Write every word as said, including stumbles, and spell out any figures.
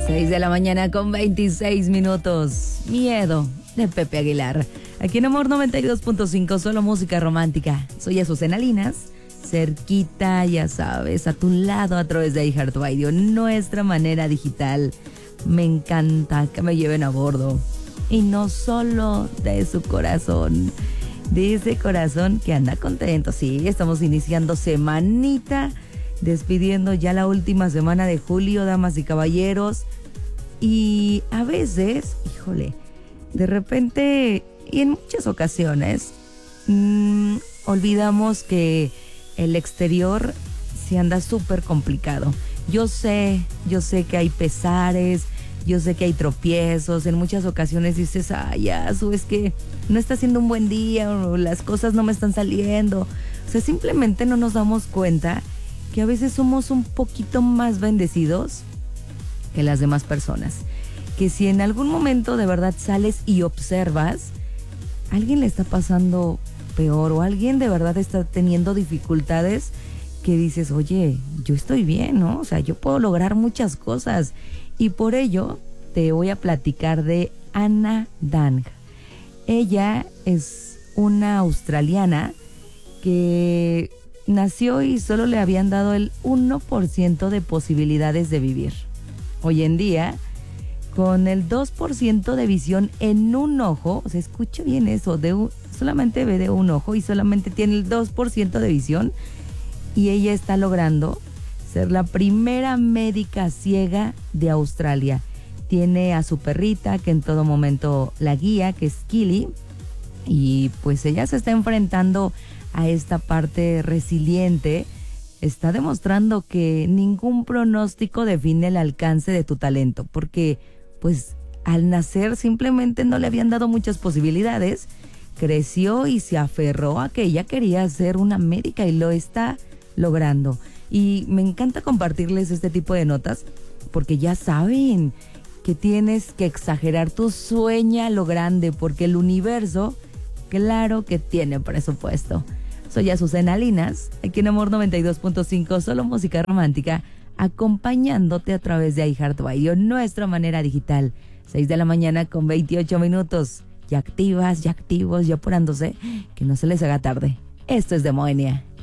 seis de la mañana con veintiséis minutos. Miedo, de Pepe Aguilar. Aquí en Amor noventa y dos punto cinco, solo música romántica. Soy Azucena Linas, cerquita, ya sabes, a tu lado a través de iHeartRadio, nuestra manera digital. Me encanta que me lleven a bordo. Y no solo de su corazón, de ese corazón que anda contento. Sí, estamos iniciando semanita, despidiendo ya la última semana de julio, damas y caballeros. Y a veces, híjole, de repente y en muchas ocasiones mmm, olvidamos que el exterior se anda súper complicado. Yo sé, yo sé que hay pesares, yo sé que hay tropiezos. En muchas ocasiones dices, ay, Azu, es que no está siendo un buen día, o las cosas no me están saliendo. O sea, simplemente no nos damos cuenta que a veces somos un poquito más bendecidos que las demás personas. Que si en algún momento de verdad sales y observas, a alguien le está pasando peor o alguien de verdad está teniendo dificultades, que dices, oye, yo estoy bien, ¿no? O sea, yo puedo lograr muchas cosas. Y por ello te voy a platicar de Anna Dang. Ella es una australiana que nació y solo le habían dado el uno por ciento de posibilidades de vivir. Hoy en día, con el dos por ciento de visión en un ojo, o sea, escucha bien eso, de un, solamente ve de un ojo y solamente tiene el dos por ciento de visión, y ella está logrando ser la primera médica ciega de Australia. Tiene a su perrita que en todo momento la guía, que es Kili, y pues ella se está enfrentando a esta parte resiliente. Está demostrando que ningún pronóstico define el alcance de tu talento, porque pues al nacer simplemente no le habían dado muchas posibilidades. Creció y se aferró a que ella quería ser una médica y lo está logrando. Y me encanta compartirles este tipo de notas porque ya saben que tienes que exagerar. Tu sueña lo grande, porque el universo, claro que tiene presupuesto. Soy Azucena Linas, aquí en Amor noventa y dos punto cinco, solo música romántica, acompañándote a través de iHeartRadio, nuestra manera digital. seis de la mañana con veintiocho minutos. Ya activas, ya activos, ya apurándose, que no se les haga tarde. Esto es de Moenia.